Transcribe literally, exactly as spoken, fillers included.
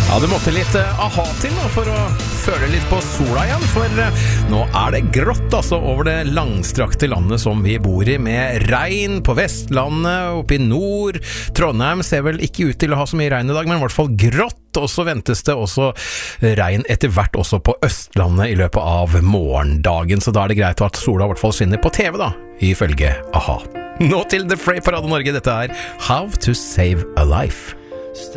Ja, det måtte litt uh, aha til da, for å føle litt på sola igjen, for uh, nå er det grått altså over det langstrakte landet som vi bor i, med regn på Vestlandet, oppe i nord. Trondheim ser vel ikke ut til å ha så mye regn i dag, men i hvert fall grått, og så ventes det også regn etter hvert også på Østlandet i løpet av morgendagen, så da er det greit at sola i hvert fall skinner på T V da, ifølge aha. Nå til The Fray på Radio Norge, dette er How to Save a Life.